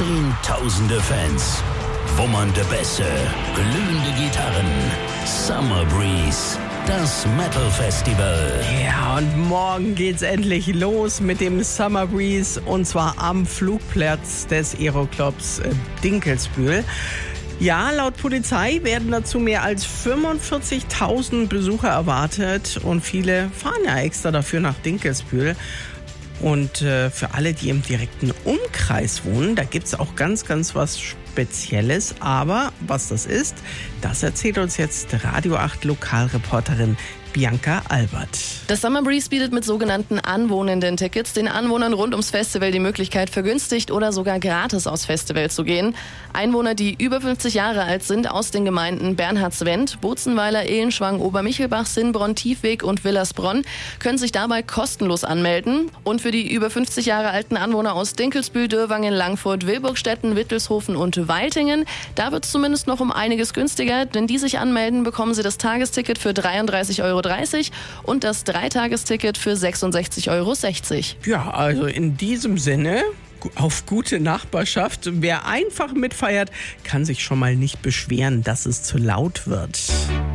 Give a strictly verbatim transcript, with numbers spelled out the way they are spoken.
Zehntausende Fans, wummernde Bässe, glühende Gitarren, Summer Breeze, das Metal Festival. Ja, und morgen geht's endlich los mit dem Summer Breeze und zwar am Flugplatz des Aeroclubs Dinkelsbühl. Ja, laut Polizei werden dazu mehr als fünfundvierzigtausend Besucher erwartet und viele fahren ja extra dafür nach Dinkelsbühl. Und äh, für alle, die im direkten Umkreis wohnen, da gibt's auch ganz, ganz was Spezielles. Aber was das ist, das erzählt uns jetzt Radio acht Lokalreporterin Bianca Albert. Das Summer Breeze bietet mit sogenannten anwohnenden Tickets den Anwohnern rund ums Festival die Möglichkeit, vergünstigt oder sogar gratis aufs Festival zu gehen. Einwohner, die über fünfzig Jahre alt sind, aus den Gemeinden Bernhardswend, Bozenweiler, Ehlenschwang, Obermichelbach, Sinnbronn, Tiefweg und Villersbronn können sich dabei kostenlos anmelden. Und für die über fünfzig Jahre alten Anwohner aus Dinkelsbühl, Dürrwangen, Langfurt, Wilburgstetten, Wittelshofen und Weiltingen, da wird es zumindest noch um einiges günstiger. Wenn die sich anmelden, bekommen sie das Tagesticket für dreiunddreißig Euro dreißig und das Dreitagesticket für sechsundsechzig Euro sechzig. Ja, also in diesem Sinne, auf gute Nachbarschaft. Wer einfach mitfeiert, kann sich schon mal nicht beschweren, dass es zu laut wird.